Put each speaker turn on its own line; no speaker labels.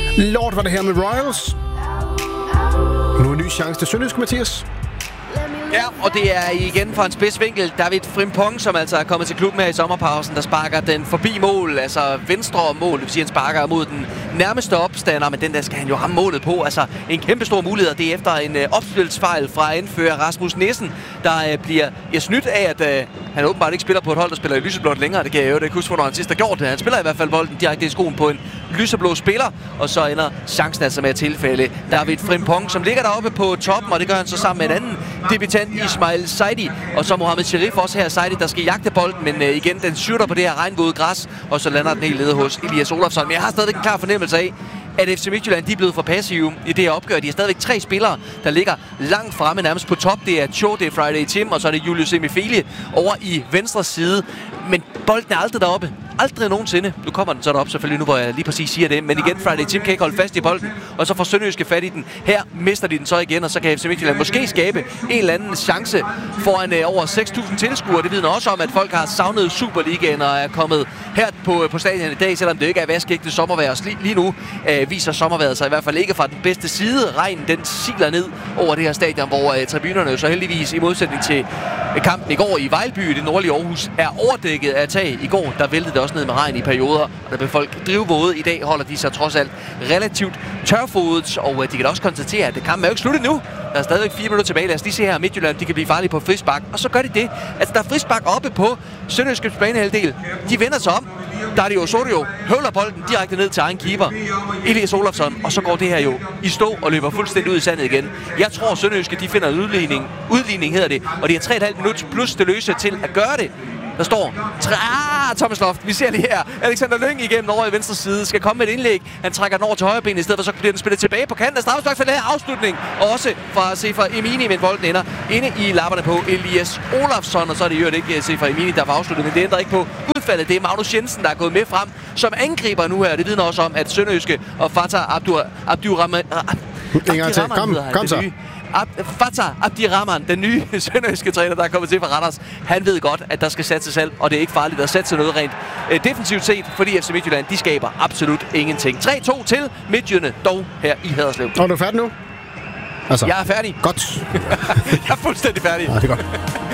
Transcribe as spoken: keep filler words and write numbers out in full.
Lord var det her med Royals. Nu en ny chance til Sønderjyske, Mathias.
Ja, og det er igen fra en spidsvinkel. David Frimpong, som altså er kommet til klubben her i sommerpausen, der sparker den forbi mål, altså venstre mål. Det vil sige, han sparker mod den nærmeste opstander, men den der skal han jo ramme målet på. Altså en kæmpe stor mulighed, det er efter en øh, opspilsfejl fra anfører Rasmus Nissen, der øh, bliver ja, snydt af, at øh, han åbenbart ikke spiller på et hold, der spiller i lyseblåt længere. Det kan jeg jo ikke huske, hvornår han sidst har gjort det. Han spiller i hvert fald bolden direkte i skoen på en lyseblå spiller, og så ender chancen altså med at tilfælde David Frimpong, som ligger deroppe på toppen, og det gør han så sammen med en anden debutant, Ismail Saidi, og så Mohamed Sherif også her, Saidi, der skal jagte bolden, men øh, igen, den syrter på det her regnvåde græs, og så lander den helt nede hos Elias Olofsson. Men jeg har stadigvæk en klar fornemmelse af, at F C Midtjylland, de er blevet for passive i det her opgør. De har stadigvæk tre spillere, der ligger langt fremme nærmest på top. Det er Cho, det er Friday Tim, og så er det Julius Emifili over i venstre side. Men bolden er aldrig deroppe. Aldrig nogensinde. Nu kommer den så derop selvfølgelig nu, hvor jeg lige præcis siger det. Men igen, Friday Tim kan ikke holde fast i bolden, og så får Sønderjyske fat i den. Her mister de den så igen, og så kan F C Midtjylland måske skabe en eller anden chance foran øh, over seks tusind tilskuere. Det vidner også om, at folk har savnet Superligaen og er kommet her på, på stadion i dag, selvom det ikke er vaskeægte sommervejr. Lige, lige nu øh, viser sommervejret sig i hvert fald ikke fra den bedste side. Regnen den siler ned over det her stadion, hvor øh, tribunerne så heldigvis i modsætning til øh, kampen i går i Vejlby i det nordlige Aarhus er overdækket af tag. I går der væltede det også ned med regn i perioder, og der vil folk drivvåde. I dag holder de sig trods alt relativt tørfodet, og øh, de kan også konstatere, at det kampen er jo ikke slut endnu. Der er stadigvæk fire minutter tilbage. Lad os lige se her, Midtjylland, de kan blive farlige på frispark, og så gør de det. Altså, der er frispark oppe på Sønderjyskes banehalvdel. De vender sig om. Der er det jo Osorio, høvler bolden direkte ned til egen keeper, Elias Olofsson, og så går det her jo i stå og løber fuldstændig ud i sandet igen. Jeg tror, Sønderjyske, de finder udligning. Udligning hedder det, og det er tre komma fem minutter plus det løse til at gøre det. Der står ah, Thomas Loft, vi ser lige her. Alexander Lyng igennem over i venstre side. Skal komme med et indlæg. Han trækker den over til højre ben i stedet for, så bliver den spillet tilbage på kanten af straffespark for den her afslutning. Og også fra Sefer Emini, men bolden ender inde i lapperne på Elias Olofsson. Og så er det jo ikke Sefer Emini, der får afsluttet, men det ændrer ikke på udfaldet. Det er Magnus Jensen, der er gået med frem som angriber nu her. Det vidner også om, at Sønderjyske og Fatah Abdur Abdurrahman...
Kom, kom så.
Ab- Fatah Abdirahman, den nye sønderjyske træner, der er kommet til fra Randers, han ved godt, at der skal satse selv, og det er ikke farligt at satse noget rent øh, defensivt set, fordi F C Midtjylland, de skaber absolut ingenting. tre to til Midtjylland, dog her i Haderslev.
Og er du færdig nu? Altså,
jeg er færdig.
Godt.
Jeg er fuldstændig færdig.
Ja, det er godt.